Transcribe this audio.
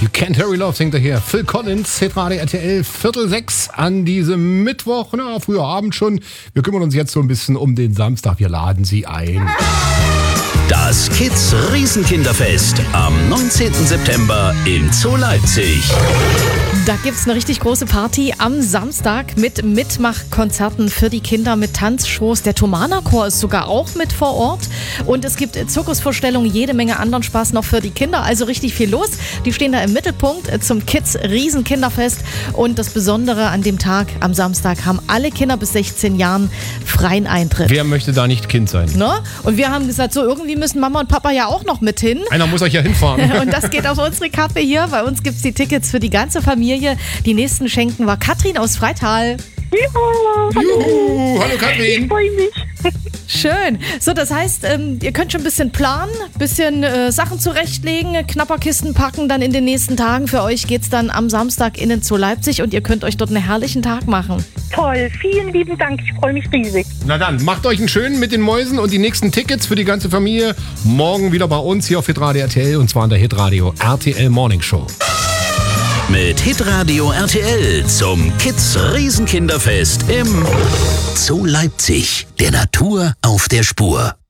You Can't Hurry Love singt er hier. Phil Collins, Hitradio RTL, 5:45 an diesem Mittwoch. Na, früher Abend schon. Wir kümmern uns jetzt so ein bisschen um den Samstag. Wir laden Sie ein. Das Kids Riesenkinderfest am 19. September im Zoo Leipzig. Da gibt's eine richtig große Party am Samstag mit Mitmachkonzerten für die Kinder mit Tanzshows. Der Thomanerchor ist sogar auch mit vor Ort. Und es gibt Zirkusvorstellungen, jede Menge anderen Spaß noch für die Kinder. Also richtig viel los. Die stehen da im Mittelpunkt zum Kids Riesenkinderfest. Und das Besondere an dem Tag, am Samstag, haben alle Kinder bis 16 Jahren freien Eintritt. Wer möchte da nicht Kind sein? Ne? Und wir haben gesagt, so irgendwie müssen Mama und Papa ja auch noch mit hin. Einer muss euch ja hinfahren. Und das geht auf unsere Kappe hier. Bei uns gibt es die Tickets für die ganze Familie. Die nächsten schenken wir Katrin aus Freital. Juhu, hallo Katrin. Ich freue mich. Schön. So, das heißt, ihr könnt schon ein bisschen planen, ein bisschen Sachen zurechtlegen, Knapperkisten packen dann in den nächsten Tagen. Für euch geht's dann am Samstag in den Zoo Leipzig und ihr könnt euch dort einen herrlichen Tag machen. Toll, vielen lieben Dank. Ich freue mich riesig. Na dann, macht euch einen schönen mit den Mäusen und die nächsten Tickets für die ganze Familie morgen wieder bei uns hier auf Hitradio RTL und zwar in der Hitradio RTL Morning Show. Mit Hitradio RTL zum Kids Riesenkinderfest im Zoo Leipzig. Der Natur auf der Spur.